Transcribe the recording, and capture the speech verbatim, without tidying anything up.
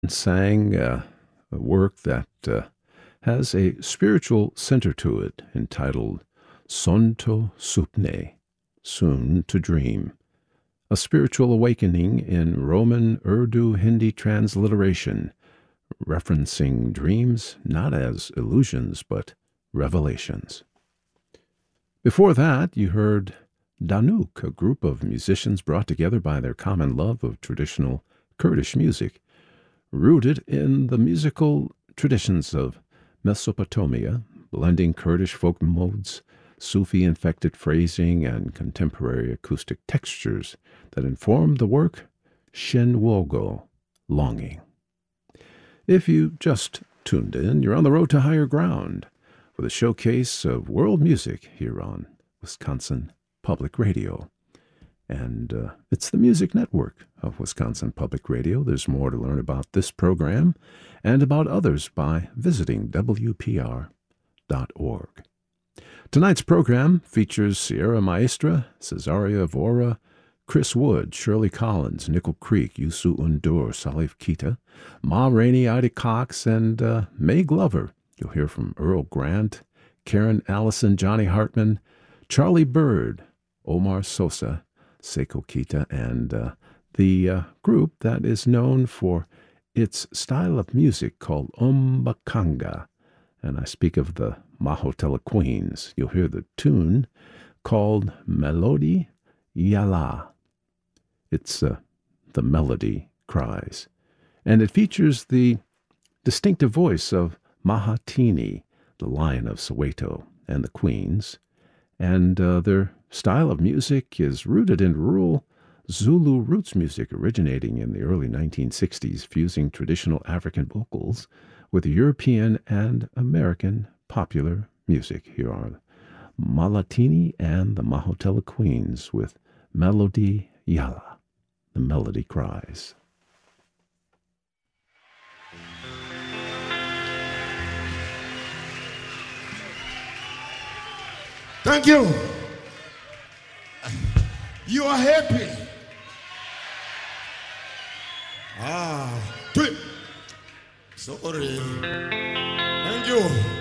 sang uh, a work that uh, has a spiritual center to it entitled Sonto Supne, Soon to Dream, a spiritual awakening in Roman Urdu Hindi transliteration, referencing dreams not as illusions but revelations. Before that, you heard Danuk, a group of musicians brought together by their common love of traditional Kurdish music, rooted in the musical traditions of Mesopotamia, blending Kurdish folk modes, Sufi-infected phrasing, and contemporary acoustic textures that informed the work Shenwogo, Longing. If you just tuned in, you're on the road to higher ground with a showcase of world music here on Wisconsin Public Radio. And uh, it's the Music Network of Wisconsin Public Radio. There's more to learn about this program and about others by visiting W P R dot org. Tonight's program features Sierra Maestra, Cesaria Vora, Chris Wood, Shirley Collins, Nickel Creek, Yusu Undur, Salif Keita, Ma Rainey, Ida Cox, and uh, May Glover. You'll hear from Earl Grant, Karen Allison, Johnny Hartman, Charlie Bird, Omar Sosa, Seiko Kita, and uh, the uh, group that is known for its style of music called Umbakanga. And I speak of the Mahotella Queens. You'll hear the tune called Melody Yala. It's uh, the melody cries. And it features the distinctive voice of Mahatini, the Lion of Soweto, and the Queens. And uh, their style of music is rooted in rural Zulu roots music originating in the early nineteen sixties, fusing traditional African vocals with European and American popular music. Here are Malatini and the Mahotella Queens with Melody Yala, the melody cries. Thank you. You are happy. Ah, sorry. Thank you.